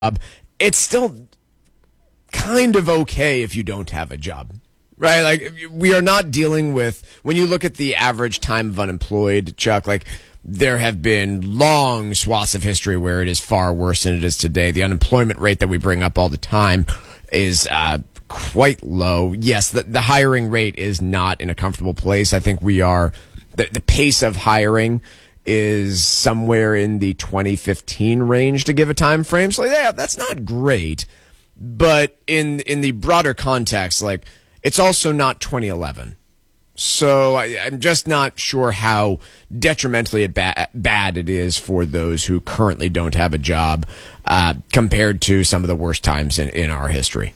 it's still kind of okay if you don't have a job, right? Like, we are not dealing with, when you look at the average time of unemployed, Chuck, like, there have been long swaths of history where it is far worse than it is today. The unemployment rate that we bring up all the time is quite low. Yes, the hiring rate is not in a comfortable place. I think we are, the pace of hiring is somewhere in the 2015 range, to give a time frame. So yeah, that's not great. But in the broader context, like, it's also not 2011. So I'm just not sure how detrimentally bad it is for those who currently don't have a job compared to some of the worst times in our history.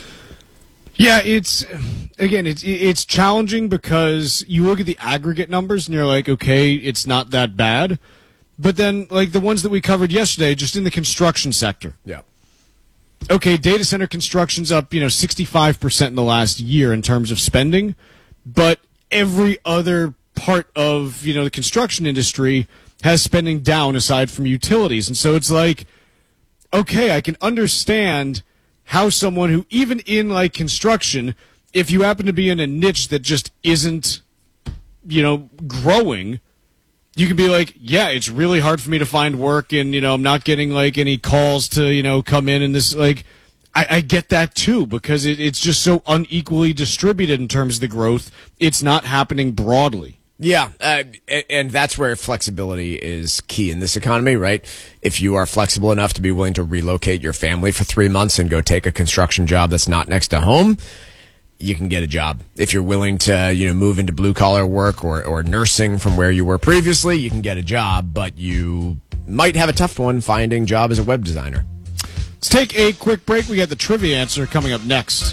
Yeah, it's challenging because you look at the aggregate numbers and you're like, okay, it's not that bad. But then, like, the ones that we covered yesterday, just in the construction sector. Yeah. Okay, data center construction's up, 65% in the last year in terms of spending. But every other part of, the construction industry has spending down aside from utilities. And so it's like, okay, I can understand how someone who, even in, like, construction, if you happen to be in a niche that just isn't, growing, you can be like, yeah, it's really hard for me to find work, and, I'm not getting, like, any calls to, come in, and this, like, I get that too, because it's just so unequally distributed in terms of the growth. It's not happening broadly. Yeah, and that's where flexibility is key in this economy, right? If you are flexible enough to be willing to relocate your family for 3 months and go take a construction job that's not next to home, you can get a job. If you're willing to, move into blue-collar work or nursing from where you were previously, you can get a job, but you might have a tough one finding a job as a web designer. Let's take a quick break. We got the trivia answer coming up next.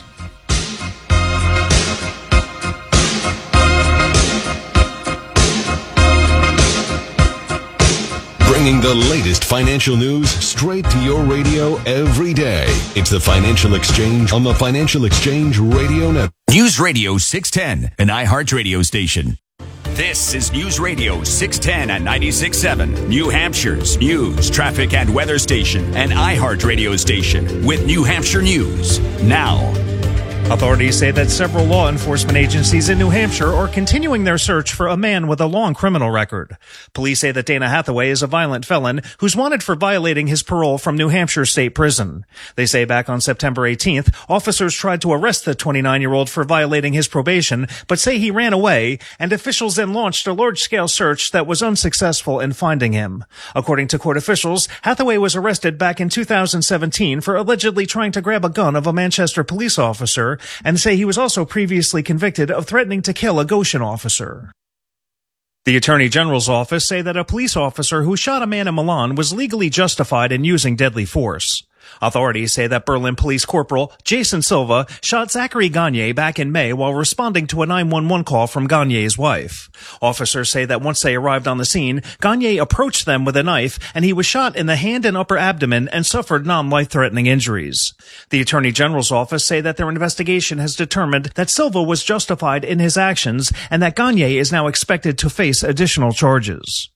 Bringing the latest financial news straight to your radio every day. It's the Financial Exchange on the Financial Exchange Radio Network. News Radio 610, an iHeart radio station. This is News Radio 610 at 96.7, New Hampshire's news, traffic, and weather station, an iHeart radio station with New Hampshire News. Now, authorities say that several law enforcement agencies in New Hampshire are continuing their search for a man with a long criminal record. Police say that Dana Hathaway is a violent felon who's wanted for violating his parole from New Hampshire State Prison. They say back on September 18th, officers tried to arrest the 29-year-old for violating his probation, but say he ran away, and officials then launched a large-scale search that was unsuccessful in finding him. According to court officials, Hathaway was arrested back in 2017 for allegedly trying to grab a gun of a Manchester police officer, and say he was also previously convicted of threatening to kill a Goshen officer. The Attorney General's office say that a police officer who shot a man in Milan was legally justified in using deadly force. Authorities say that Berlin Police Corporal Jason Silva shot Zachary Gagne back in May while responding to a 911 call from Gagne's wife. Officers say that once they arrived on the scene, Gagne approached them with a knife, and he was shot in the hand and upper abdomen and suffered non-life-threatening injuries. The Attorney General's office say that their investigation has determined that Silva was justified in his actions and that Gagne is now expected to face additional charges.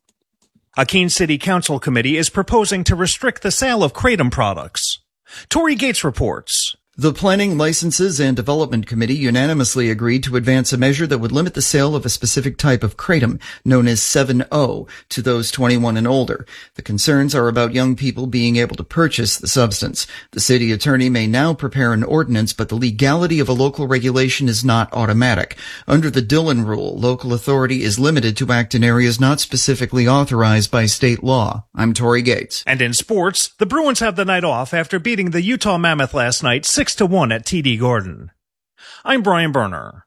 A Keene City Council committee is proposing to restrict the sale of Kratom products. Tory Gates reports. The Planning, Licenses, and Development Committee unanimously agreed to advance a measure that would limit the sale of a specific type of kratom, known as 7-O, to those 21 and older. The concerns are about young people being able to purchase the substance. The city attorney may now prepare an ordinance, but the legality of a local regulation is not automatic. Under the Dillon Rule, local authority is limited to act in areas not specifically authorized by state law. I'm Tory Gates. And in sports, the Bruins have the night off after beating the Utah Mammoth last night 6-1 at TD Garden. I'm Brian Berner.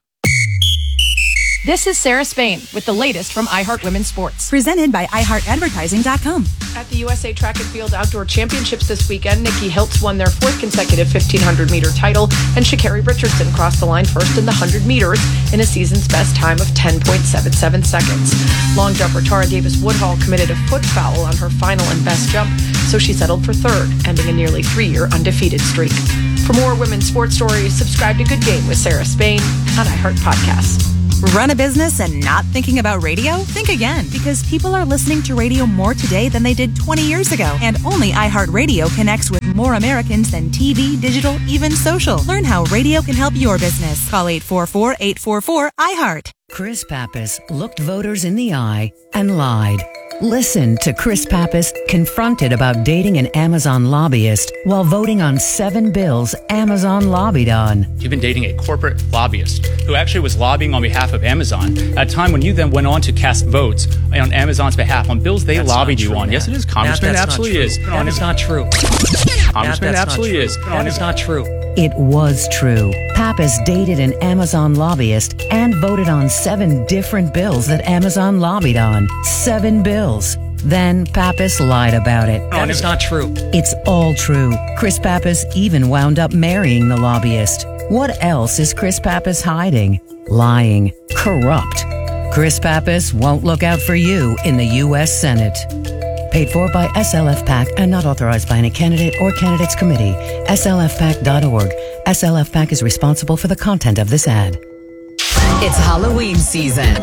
This is Sarah Spain with the latest from iHeart Women's Sports. Presented by iHeartAdvertising.com. At the USA Track and Field Outdoor Championships this weekend, Nikki Hiltz won their fourth consecutive 1,500-meter title, and Sha'Carri Richardson crossed the line first in the 100 meters in a season's best time of 10.77 seconds. Long jumper Tara Davis-Woodhall committed a foot foul on her final and best jump, so she settled for third, ending a nearly 3-year undefeated streak. For more women's sports stories, subscribe to Good Game with Sarah Spain on iHeart Podcasts. Run a business and not thinking about radio? Think again, because people are listening to radio more today than they did 20 years ago. And only iHeartRadio connects with more Americans than TV, digital, even social. Learn how radio can help your business. Call 844-844-iHeart. Chris Pappas looked voters in the eye and lied. Listen to Chris Pappas confronted about dating an Amazon lobbyist while voting on 7 bills Amazon lobbied on. You've been dating a corporate lobbyist who actually was lobbying on behalf of Amazon at a time when you then went on to cast votes on Amazon's behalf on bills they lobbied you on. Yes, it is, Congressman. Absolutely is. That is not true. Congressman, absolutely is. That is not true. It was true. Pappas dated an Amazon lobbyist and voted on 7 different bills that Amazon lobbied on. 7 bills. Then Pappas lied about it. That is not true. It's all true. Chris Pappas even wound up marrying the lobbyist. What else is Chris Pappas hiding? Lying. Corrupt. Chris Pappas won't look out for you in the U.S. Senate. Paid for by SLF PAC and not authorized by any candidate or candidates committee. SLFPAC.org. SLF PAC is responsible for the content of this ad. It's Halloween season.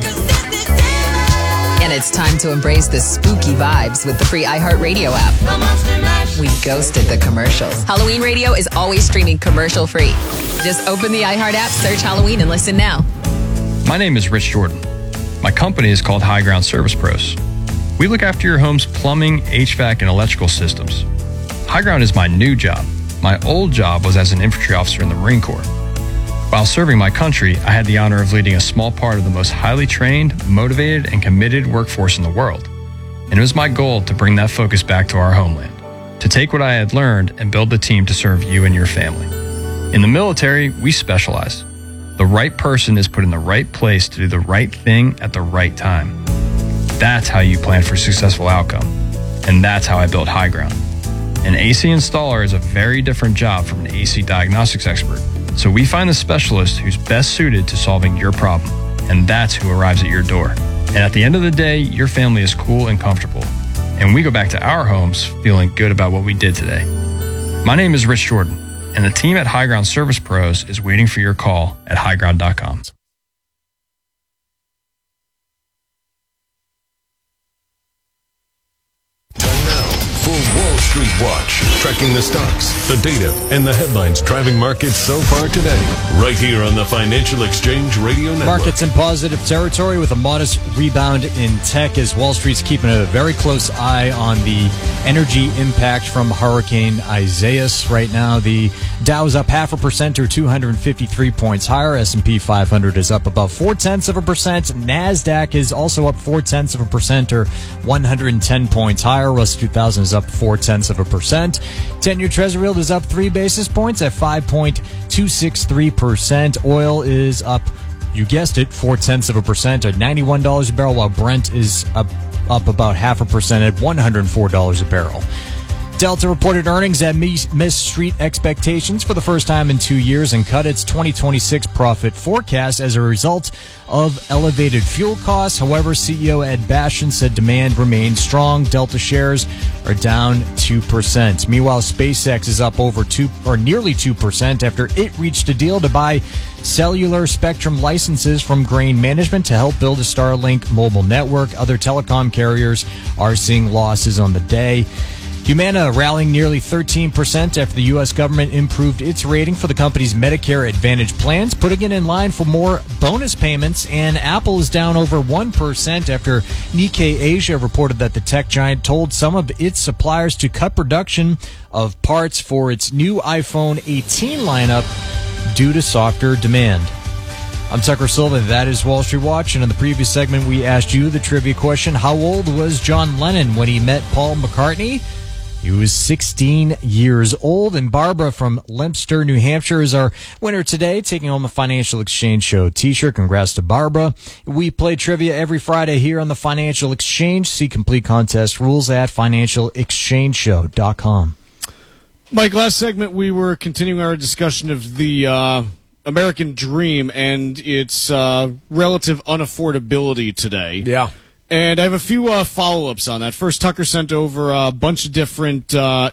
And it's time to embrace the spooky vibes with the free iHeartRadio app. We ghosted the commercials. Halloween Radio is always streaming commercial free. Just open the iHeart app, search Halloween, and listen now. My name is Rich Jordan. My company is called High Ground Service Pros. We look after your home's plumbing, HVAC, and electrical systems. High Ground is my new job. My old job was as an infantry officer in the Marine Corps. While serving my country, I had the honor of leading a small part of the most highly trained, motivated, and committed workforce in the world. And it was my goal to bring that focus back to our homeland, to take what I had learned and build the team to serve you and your family. In the military, we specialize. The right person is put in the right place to do the right thing at the right time. That's how you plan for a successful outcome. And that's how I built High Ground. An AC installer is a very different job from an AC diagnostics expert. So we find the specialist who's best suited to solving your problem. And that's who arrives at your door. And at the end of the day, your family is cool and comfortable. And we go back to our homes feeling good about what we did today. My name is Rich Jordan, and the team at High Ground Service Pros is waiting for your call at highground.com. For Wall Street Watch, tracking the stocks, the data, and the headlines driving markets so far today. Right here on the Financial Exchange Radio Network. Markets in positive territory with a modest rebound in tech as Wall Street's keeping a very close eye on the energy impact from Hurricane Isaias. Right now, the Dow is up 0.5% or 253 points higher. S&P 500 is up about 0.4%. NASDAQ is also up 0.4% or 110 points higher. Russell 2000 is up 0.4%. 10-year Treasury yield is up 3 basis points at 5.263%. Oil is up, you guessed it, 0.4% at $91 a barrel, while Brent is up about 0.5% at $104 a barrel. Delta reported earnings that missed street expectations for the first time in 2 years and cut its 2026 profit forecast as a result of elevated fuel costs. However, CEO Ed Bastian said demand remains strong. Delta shares are down 2%. Meanwhile, SpaceX is up over nearly 2% after it reached a deal to buy cellular spectrum licenses from Grain Management to help build a Starlink mobile network. Other telecom carriers are seeing losses on the day. Humana rallying nearly 13% after the U.S. government improved its rating for the company's Medicare Advantage plans, putting it in line for more bonus payments. And Apple is down over 1% after Nikkei Asia reported that the tech giant told some of its suppliers to cut production of parts for its new iPhone 18 lineup due to softer demand. I'm Tucker Silva. That is Wall Street Watch. And in the previous segment, we asked you the trivia question, how old was John Lennon when he met Paul McCartney? He was 16 years old, and Barbara from Leominster, New Hampshire is our winner today, taking home a Financial Exchange Show t-shirt. Congrats to Barbara. We play trivia every Friday here on the Financial Exchange. See complete contest rules at financialexchangeshow.com. Mike, last segment we were continuing our discussion of the American dream and its relative unaffordability today. Yeah. And I have a few follow-ups on that. First, Tucker sent over a bunch of different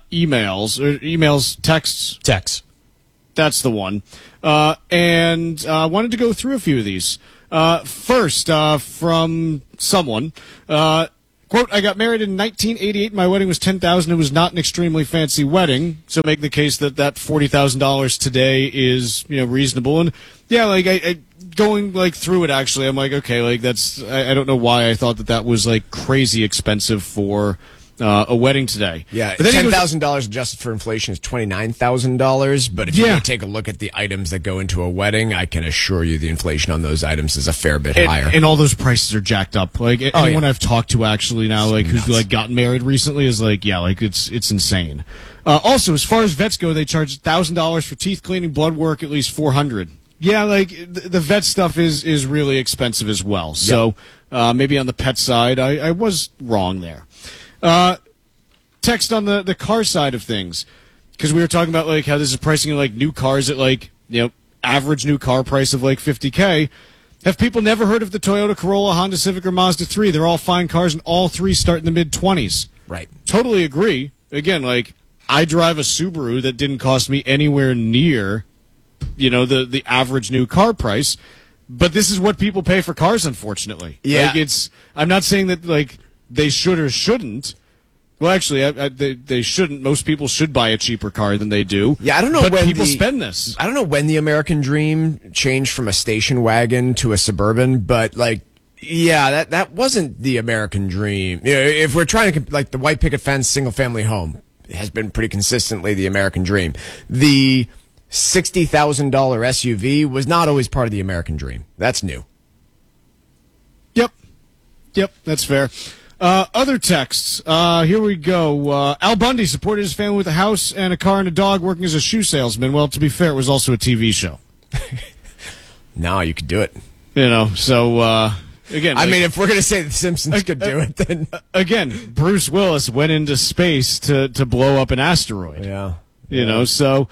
texts. Texts. That's the one. And I wanted to go through a few of these. First, from someone, quote, I got married in 1988. My wedding was $10,000. It was not an extremely fancy wedding. So make the case that $40,000 today is, reasonable. And yeah, like I going like through it, actually, I'm like, okay, like that's, I don't know why I thought that was like crazy expensive for a wedding today. Yeah, $10,000 adjusted for inflation is $29,000. But if you take a look at the items that go into a wedding, I can assure you the inflation on those items is a fair bit higher. And all those prices are jacked up. Like anyone I've talked to actually now, like who's like gotten married recently, is like, yeah, like it's insane. Also, as far as vets go, they charge $1,000 for teeth cleaning, blood work, at least $400. Yeah, like the vet stuff is really expensive as well. So maybe on the pet side, I was wrong there. Text on the car side of things, because we were talking about like how this is pricing in like new cars at like, average new car price of like $50K. Have people never heard of the Toyota Corolla, Honda Civic, or Mazda 3? They're all fine cars, and all three start in the mid-20s. Right. Totally agree. Again, like I drive a Subaru that didn't cost me anywhere near, the average new car price. But this is what people pay for cars, unfortunately. Yeah. Like I'm not saying that like they should or shouldn't. Well, actually, they shouldn't. Most people should buy a cheaper car than they do. Yeah, I don't know but when people spend this. I don't know when the American dream changed from a station wagon to a Suburban, but like, yeah, that wasn't the American dream. If we're trying to, like, the white picket fence, single family home has been pretty consistently the American dream. The $60,000 SUV was not always part of the American dream. That's new. Yep, that's fair. Other texts. Here we go. Al Bundy supported his family with a house and a car and a dog, working as a shoe salesman. Well, to be fair, it was also a TV show. No, you could do it. So, again. I mean, if we're going to say The Simpsons could do it, then. Again, Bruce Willis went into space to blow up an asteroid. Yeah. So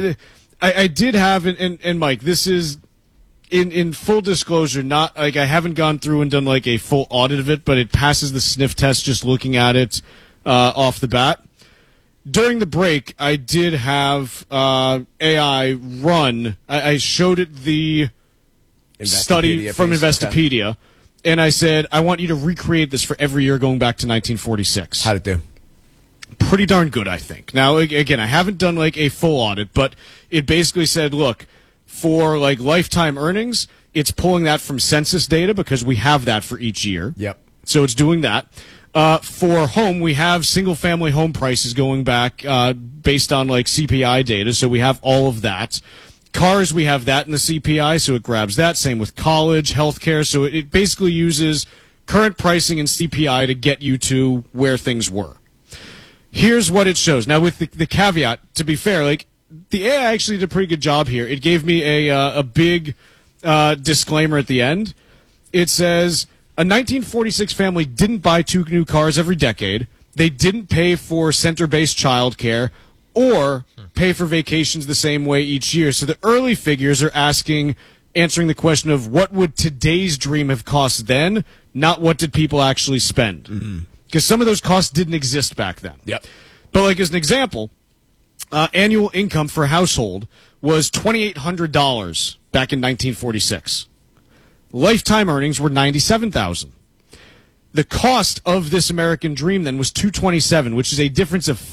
I did have, and Mike, this is. In full disclosure, not like I haven't gone through and done like a full audit of it, but it passes the sniff test just looking at it off the bat. During the break, I did have AI run. I showed it the study from Investopedia, and I said, I want you to recreate this for every year going back to 1946. How'd it do? Pretty darn good, I think. Now, again, I haven't done like a full audit, but it basically said, look, for like lifetime earnings, it's pulling that from census data because we have that for each year. Yep. So it's doing that. For home, we have single family home prices going back based on like CPI data. So we have all of that. Cars, we have that in the CPI, so it grabs that. Same with college, healthcare. So it basically uses current pricing and CPI to get you to where things were. Here's what it shows. Now, with the caveat, to be fair, like, the AI actually did a pretty good job here. It gave me a big disclaimer at the end. It says, a 1946 family didn't buy 2 new cars every decade. They didn't pay for center-based childcare or pay for vacations the same way each year. So the early figures are answering the question of what would today's dream have cost then, not what did people actually spend. Because some of those costs didn't exist back then. Yep. But like as an example, annual income for a household was $2,800 back in 1946. Lifetime earnings were $97,000. The cost of this American dream then was $227,000, which is a difference of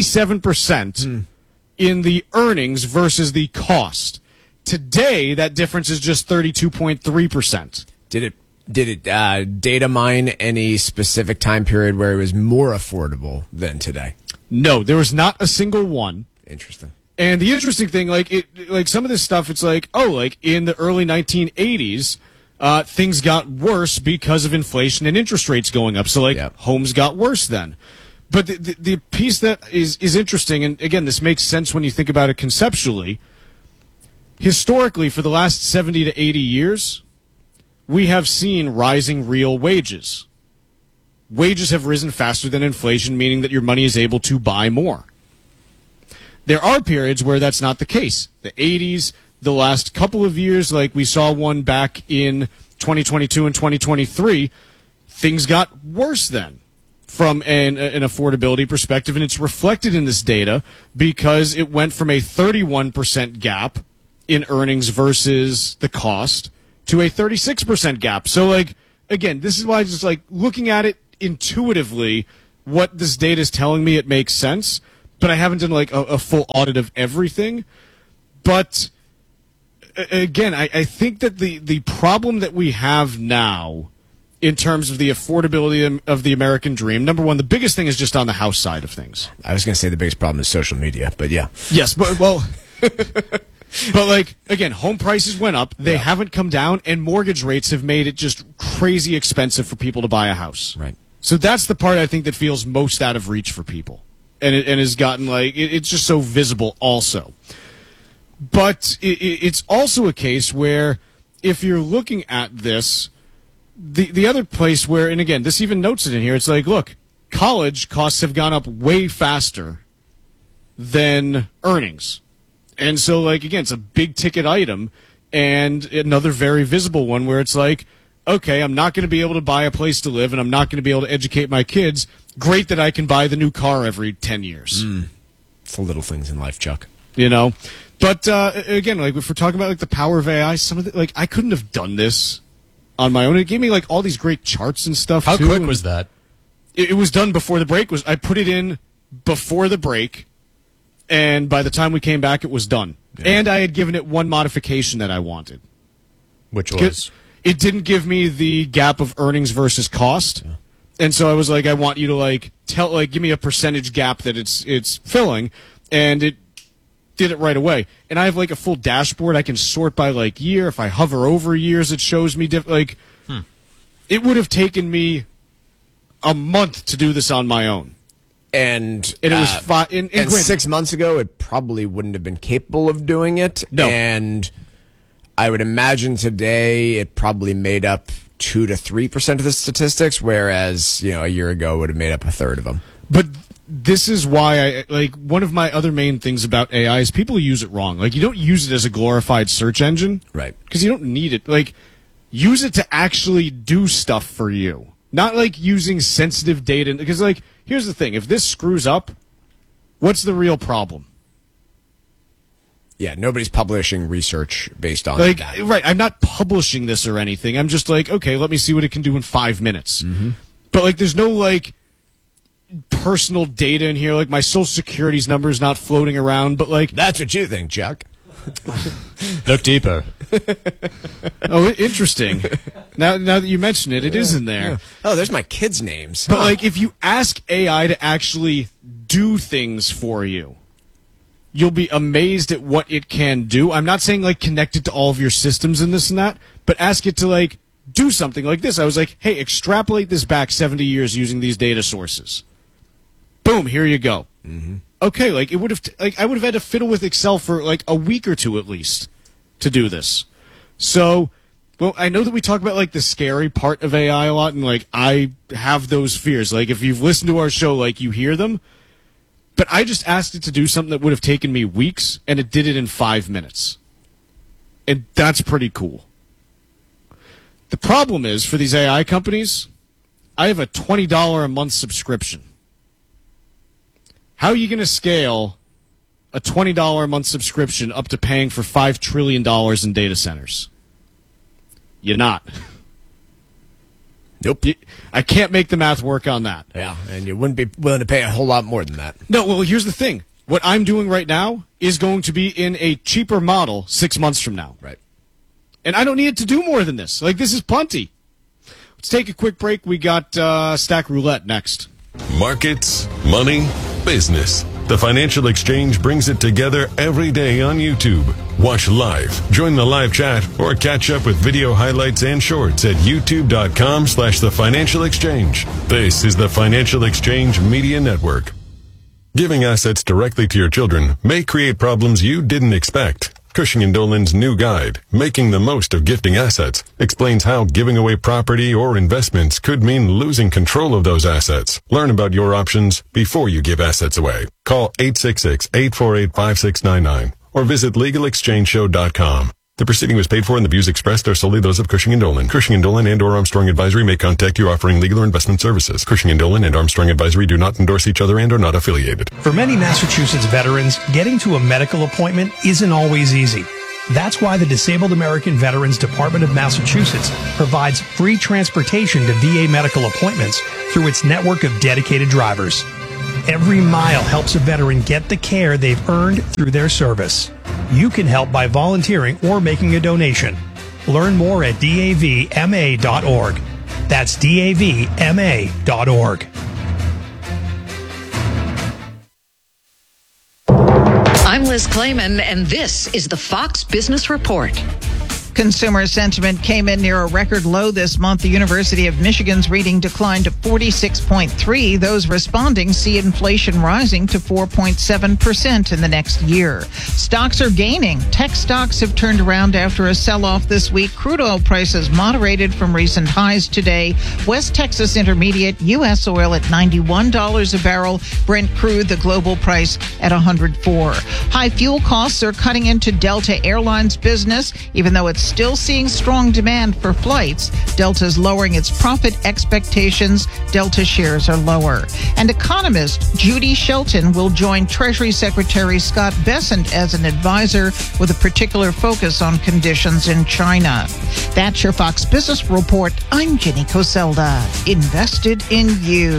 57% in the earnings versus the cost. Today, that difference is just 32.3%. Did it data mine any specific time period where it was more affordable than today? No, there was not a single one. Interesting. And the interesting thing, like some of this stuff, it's like, like in the early 1980s, things got worse because of inflation and interest rates going up. So like homes got worse then. But the piece that is interesting, and again, this makes sense when you think about it conceptually. Historically, for the last 70 to 80 years, we have seen rising real wages. Wages have risen faster than inflation, meaning that your money is able to buy more. There are periods where that's not the case. The 80s, the last couple of years, like we saw one back in 2022 and 2023, things got worse then from an affordability perspective, and it's reflected in this data because it went from a 31% gap in earnings versus the cost to a 36% gap. So, like, again, this is why just like looking at it intuitively, what this data is telling me, it makes sense. But I haven't done like a full audit of everything. But again, I think that the problem that we have now in terms of the affordability of the American dream, number one, the biggest thing is just on the house side of things. I was going to say the biggest problem is social media, but yeah. Yes, but well, but like, again, home prices went up. They haven't come down, and mortgage rates have made it just crazy expensive for people to buy a house. Right. So that's the part I think that feels most out of reach for people. And it has gotten like, it's just so visible also. But it's also a case where if you're looking at this, the other place where, and again, this even notes it in here, it's like, look, college costs have gone up way faster than earnings. And so, like, again, it's a big ticket item, and another very visible one where it's like, okay, I'm not going to be able to buy a place to live, and I'm not going to be able to educate my kids. Great that I can buy the new car every 10 years. It's the little things in life, Chuck. You know? But, again, like, if we're talking about, like, the power of AI, some of the, like, I couldn't have done this on my own. It gave me, like, all these great charts and stuff, How too. quick was that? It was done before the break. I put it in before the break, and by the time we came back, it was done. Yeah. And I had given it one modification that I wanted. Which was? It didn't give me the gap of earnings versus cost. Yeah. And so I was like, I want you to like give me a percentage gap that it's filling, and it did it right away. And I have like a full dashboard. I can sort by like year. If I hover over years, it shows me It would have taken me a month to do this on my own. And it was and 6 months ago, it probably wouldn't have been capable of doing it. No. And I would imagine today it probably made up 2 to 3% of the statistics, whereas a year ago it would have made up a third of them. But this is why one of my other main things about AI is people use it wrong. Like, you don't use it as a glorified search engine, right? Because you don't need it. Like, use it to actually do stuff for you, not like using sensitive data. Because like, here's the thing: if this screws up, what's the real problem? Yeah, nobody's publishing research based on that. Right, I'm not publishing this or anything. I'm just like, okay, let me see what it can do in 5 minutes. Mm-hmm. But like, there's no like personal data in here. Like, my social security's number is not floating around. But like, that's what you think, Chuck. Look deeper. Oh, interesting. Now that you mention it, it is in there. Yeah. Oh, there's my kids' names. But like, if you ask AI to actually do things for you, you'll be amazed at what it can do. I'm not saying like connect it to all of your systems and this and that, but ask it to like do something like this. I was like, hey, extrapolate this back 70 years using these data sources. Boom, here you go. Mm-hmm. Okay, like it would have I would have had to fiddle with Excel for like a week or two at least to do this. So, well, I know that we talk about like the scary part of AI a lot, and like I have those fears. Like, if you've listened to our show, like you hear them. But I just asked it to do something that would have taken me weeks, and it did it in 5 minutes. And that's pretty cool. The problem is, for these AI companies, I have a $20 a month subscription. How are you going to scale a $20 a month subscription up to paying for $5 trillion in data centers? You're not. Nope. I can't make the math work on that. Yeah, and you wouldn't be willing to pay a whole lot more than that. No, well, here's the thing. What I'm doing right now is going to be in a cheaper model 6 months from now. Right. And I don't need it to do more than this. Like, this is plenty. Let's take a quick break. We got Stack Roulette next. Markets, money, business. The Financial Exchange brings it together every day on YouTube. Watch live, join the live chat, or catch up with video highlights and shorts at youtube.com/The Financial Exchange. This is the Financial Exchange Media Network. Giving assets directly to your children may create problems you didn't expect. Cushing & Dolan's new guide, Making the Most of Gifting Assets, explains how giving away property or investments could mean losing control of those assets. Learn about your options before you give assets away. Call 866-848-5699 or visit LegalExchangeShow.com. The proceeding was paid for and the views expressed are solely those of Cushing & Dolan. Cushing & Dolan and or Armstrong Advisory may contact you offering legal or investment services. Cushing & Dolan and Armstrong Advisory do not endorse each other and are not affiliated. For many Massachusetts veterans, getting to a medical appointment isn't always easy. That's why the Disabled American Veterans Department of Massachusetts provides free transportation to VA medical appointments through its network of dedicated drivers. Every mile helps a veteran get the care they've earned through their service. You can help by volunteering or making a donation. Learn more at davma.org. That's davma.org. I'm Liz Clayman, and this is the Fox Business Report. Consumer sentiment came in near a record low this month. The University of Michigan's reading declined to 46.3. Those responding see inflation rising to 4.7% in the next year. Stocks are gaining. Tech stocks have turned around after a sell-off this week. Crude oil prices moderated from recent highs today. West Texas Intermediate, U.S. oil at $91 a barrel. Brent crude, the global price at $104. High fuel costs are cutting into Delta Airlines business, even though it's still seeing strong demand for flights. Delta's lowering its profit expectations. Delta shares are lower. And economist Judy Shelton will join Treasury Secretary Scott Bessent as an advisor with a particular focus on conditions in China. That's your Fox Business Report. I'm Jenny Coselda. Invested in you.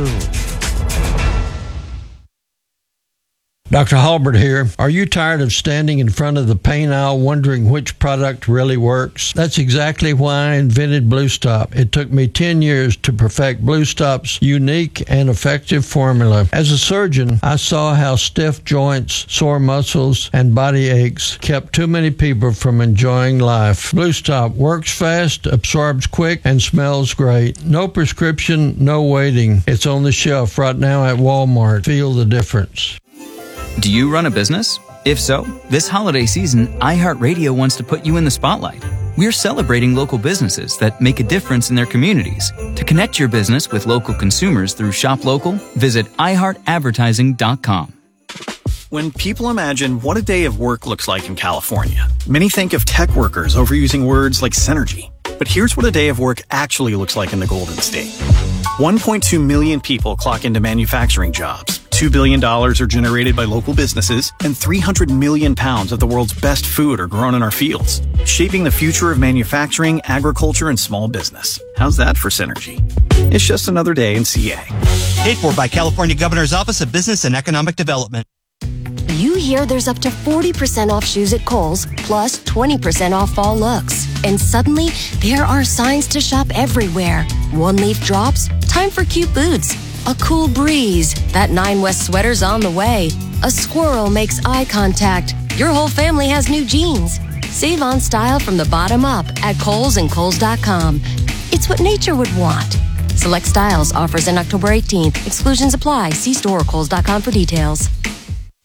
Dr. Halbert here. Are you tired of standing in front of the paint aisle wondering which product really works? That's exactly why I invented Blue Stop. It took me 10 years to perfect Blue Stop's unique and effective formula. As a surgeon, I saw how stiff joints, sore muscles, and body aches kept too many people from enjoying life. Blue Stop works fast, absorbs quick, and smells great. No prescription, no waiting. It's on the shelf right now at Walmart. Feel the difference. Do you run a business? If so, this holiday season, iHeartRadio wants to put you in the spotlight. We're celebrating local businesses that make a difference in their communities. To connect your business with local consumers through Shop Local, visit iHeartAdvertising.com. When people imagine what a day of work looks like in California, many think of tech workers overusing words like synergy. But here's what a day of work actually looks like in the Golden State. 1.2 million people clock into manufacturing jobs. $2 billion are generated by local businesses, and 300 million pounds of the world's best food are grown in our fields, shaping the future of manufacturing, agriculture, and small business. How's that for synergy? It's just another day in CA. Paid for by California Governor's Office of Business and Economic Development. You hear there's up to 40% off shoes at Kohl's, plus 20% off fall looks. And suddenly, there are signs to shop everywhere. One leaf drops, time for cute boots. A cool breeze, that 9 West sweater's on the way. A squirrel makes eye contact. Your whole family has new jeans. Save on style from the bottom up at Kohl's and Kohl's.com. It's what nature would want. Select styles, offers in October 18th. Exclusions apply. See store or Kohl's.com for details.